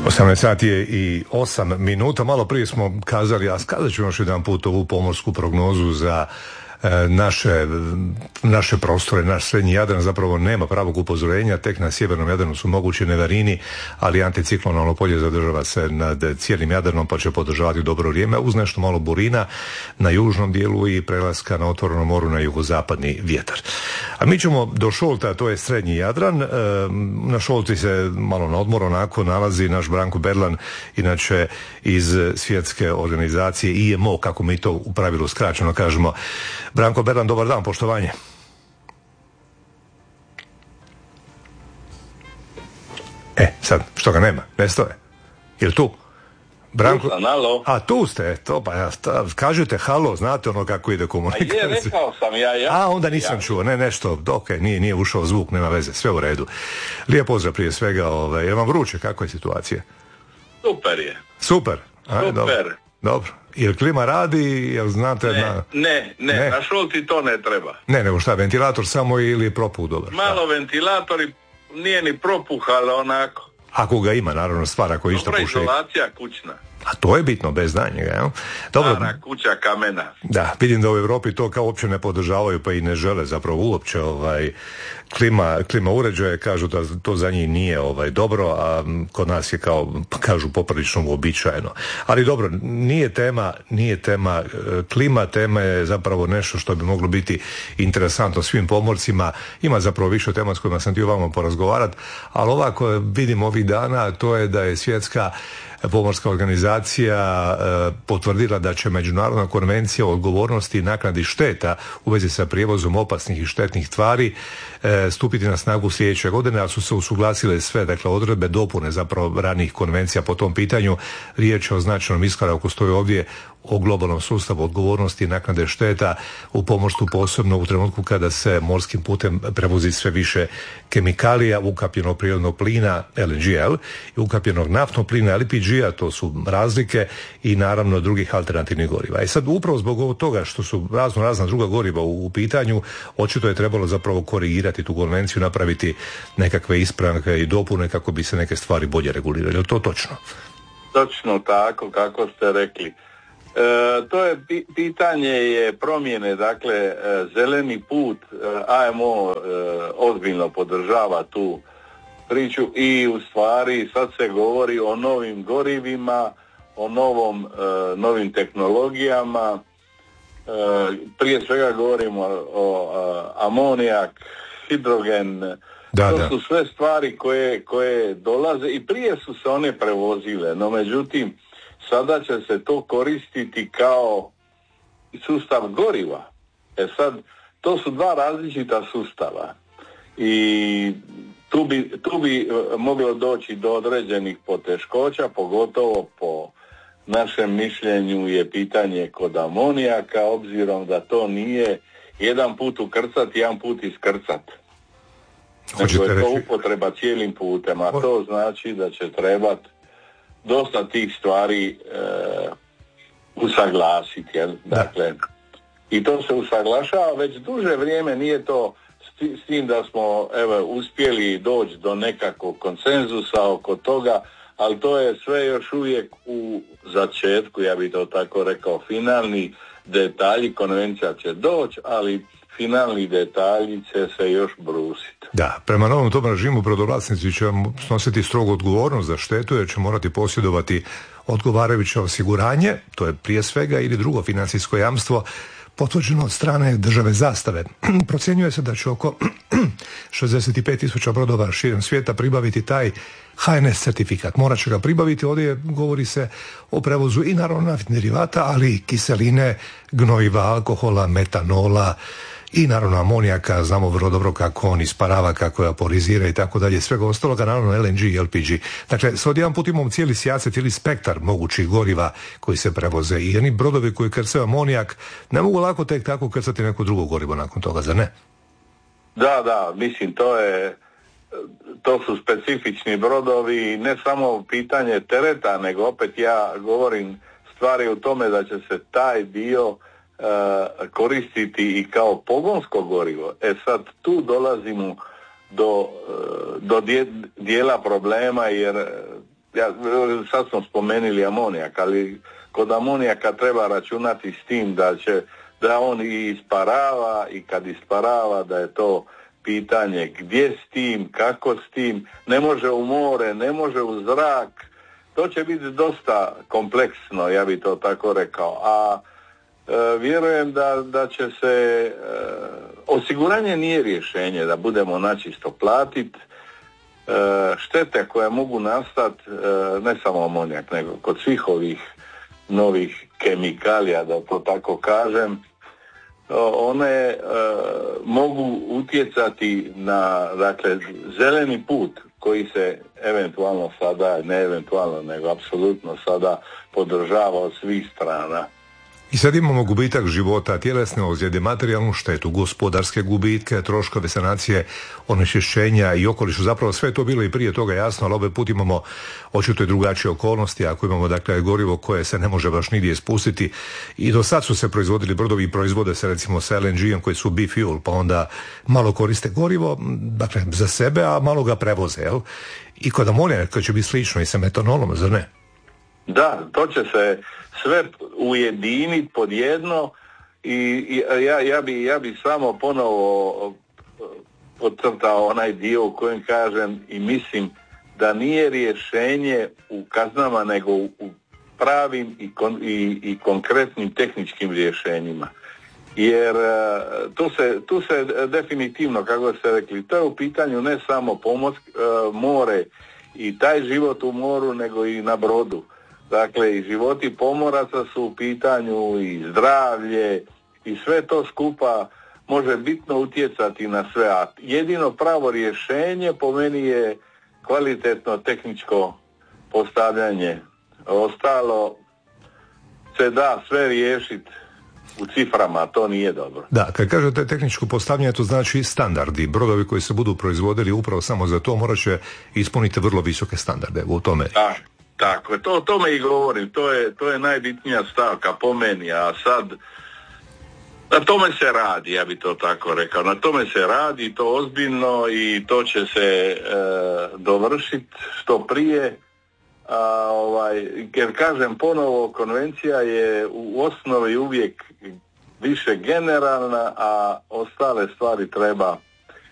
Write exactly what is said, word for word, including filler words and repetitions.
osamnaest sati je i osam minuta. Malo prije smo kazali, a skazat ću još jedan put ovu pomorsku prognozu za naše, naše prostore, naš srednji Jadran zapravo nema pravog upozorenja, tek na sjevernom Jadranu su mogući nevarini, ali anticiklonalno polje zadržava se nad cijelim Jadranom pa će podržavati dobro vrijeme uz nešto malo burina na južnom dijelu i prelaska na otvorenom moru na jugozapadni vjetar. A mi ćemo do Šolta, to je srednji Jadran. Na Šolti se malo na odmor onako nalazi naš Branko Berlan, inače iz svjetske organizacije I M O, kako mi to u pravilu skraćeno kažemo. Branko Berlan, dobar dan, poštovanje. E, sad, što ga nema? Nestao je. Je li tu? Branko... Tu sam, alo. A, tu ste, to pa ja, ta, kažete halo, znate ono kako ide komunikacija. A je, rekao sam ja, ja. A, onda nisam ja. čuo, ne, nešto, ok, nije, nije ušao zvuk, nema veze, sve u redu. Lijep pozdrav prije svega, ovaj, je vam vruće, kako je situacija? Super je. Super? A, Super. Dobro. Dobro. Jel klima radi, jel znate... Ne, na... ne, ne, ne, na Šolti to ne treba. Ne, nego šta, ventilator samo ili propuh dobar? Malo ventilatori, nije ni propuh, ali onako. Ako ga ima, naravno, stvar, ako išta puše. Dobra izolacija kućna. A to je bitno, bez danjega, jel? Dobro. Stara kuća kamena. Da, vidim da u Europi to kao uopće ne podržavaju, pa i ne žele zapravo uopće ovaj, klima, klima uređaje, kažu da to za njih nije ovaj, dobro, a kod nas je kao, kažu, poprilično uobičajeno. Ali dobro, nije tema, nije tema klima, tema je zapravo nešto što bi moglo biti interesantno svim pomorcima. Ima zapravo više tema s kojima sam htio vama porazgovarati, ali ovako vidim ovih dana, to je da je svjetska pomorska organizacija e, potvrdila da će Međunarodna konvencija o odgovornosti i naknadi šteta u vezi sa prijevozom opasnih i štetnih tvari e, stupiti na snagu sljedeće godine, ali su se usuglasile sve, dakle, odredbe dopune zapravo ranijih konvencija po tom pitanju. Riječ je o značajnom iskoraku, stoji ovdje o globalnom sustavu odgovornosti i naknade šteta u pomorstvu, posebno u trenutku kada se morskim putem prevozi sve više kemikalija, ukapljenog prirodnog plina L N G L i ukapljenog naftnog plina L P G, a to su razlike, i naravno drugih alternativnih goriva. I sad upravo zbog ovog toga što su razno razna druga goriva u, u pitanju, očito je trebalo zapravo korigirati tu konvenciju, napraviti nekakve ispravke i dopune kako bi se neke stvari bolje regulirali. Je li to točno? Točno tako kako ste rekli. E, to je pitanje je promjene, dakle e, zeleni put, e, A M O e, ozbiljno podržava tu priču i u stvari sad se govori o novim gorivima, o novom, e, novim tehnologijama, e, prije svega govorimo o, o amonijak, hidrogen, da, to da. su sve stvari koje, koje dolaze i prije su se one prevozile, no međutim sada će se to koristiti kao sustav goriva. E sad, to su dva različita sustava i tu bi, tu bi moglo doći do određenih poteškoća, pogotovo po našem mišljenju je pitanje kod amonijaka, obzirom da to nije jedan put ukrcat, jedan put iskrcat. Nego je to upotreba cijelim putem, a to znači da će trebati dosta tih stvari e, usaglasiti, jel? Dakle, i to se usaglašava već duže vrijeme, nije to s, s tim da smo evo, uspjeli doći do nekakvog konsenzusa oko toga, ali to je sve još uvijek u začetku, ja bih to tako rekao, finalni detalji, konvencija će doći, ali finalni detalji će se još brusiti. Da, prema novom tom režimu brodovlasnici će snositi strogu odgovornost za štetu jer će morati posjedovati odgovarajuće osiguranje, to je prije svega, ili drugo financijsko jamstvo potvrđeno od strane države zastave. Procjenjuje se da će oko šezdeset pet tisuća brodova širom svijeta pribaviti taj H N S certifikat. Morat će ga pribaviti, ovdje govori se o prevozu i naravno naftnih derivata, ali i kiseline, gnojiva, alkohola, metanola i naravno amonijaka, znamo vrlo dobro kako on isparava, kako aporizira i tako dalje, svega ostaloga, naravno L N G i L P G. Dakle, sad jedan put imamo cijeli sjacet ili spektar mogućih goriva koji se prevoze i oni brodovi koji krcaju amonijak ne mogu lako tek tako krcati neko drugo gorivo nakon toga, zar ne? Da, da, mislim, to je to su specifični brodovi, ne samo pitanje tereta, nego opet ja govorim stvari u tome da će se taj dio koristiti i kao pogonsko gorivo. E sad tu dolazimo do, do dijela problema, jer ja, sad smo spomenuli amonijak, ali kod amonijaka treba računati s tim da će, da on i isparava i kad isparava da je to pitanje gdje s tim, kako s tim, ne može u more, ne može u zrak, to će biti dosta kompleksno, ja bi to tako rekao, a e, vjerujem da, da će se, e, osiguranje nije rješenje da budemo načisto platiti, e, štete koje mogu nastati, e, ne samo amonijak, nego kod svih ovih novih kemikalija, da to tako kažem, one e, mogu utjecati na, dakle, zeleni put koji se eventualno sada, ne eventualno, nego apsolutno sada podržava od svih strana. I sad imamo gubitak života, tjelesne ozljede, materijalnu štetu, gospodarske gubitke, troškove sanacije, onečišćenja i okolišu. Zapravo sve je to bilo i prije toga jasno, ali ovaj put imamo očito i drugačije okolnosti. Ako imamo, dakle, gorivo koje se ne može baš nigdje ispustiti, i do sad su se proizvodili brodovi i proizvode se recimo sa el en ge-om koji su bi-fuel, pa onda malo koriste gorivo, dakle, za sebe, a malo ga prevoze, jel? I kod amonijaka će biti slično i sa metanolom, zar ne? Da, to će se sve ujediniti pod jedno i, i ja, ja, bi, ja bi samo ponovo podcrtao onaj dio u kojem kažem i mislim da nije rješenje u kaznama nego u, u pravim i, kon, i, i konkretnim tehničkim rješenjima. Jer tu se, tu se definitivno, kako ste rekli, to je u pitanju ne samo pomoć, more i taj život u moru, nego i na brodu. Dakle, i životi pomoraca su u pitanju, i zdravlje, i sve to skupa može bitno utjecati na sve. A jedino pravo rješenje po meni je kvalitetno tehničko postavljanje. Ostalo se da sve riješiti u ciframa, to nije dobro. Da, kad kažete tehničko postavljanje, to znači standardi. Brodovi koji se budu proizvodili upravo samo za to morat će ispuniti vrlo visoke standarde u tome. Da. Tako je, to o tome i govorim, to je, to je najbitnija stavka po meni, a sad na tome se radi, ja bi to tako rekao, na tome se radi, to ozbiljno i to će se e, dovršiti što prije, a, ovaj, jer kažem ponovo, konvencija je u osnovi uvijek više generalna, a ostale stvari treba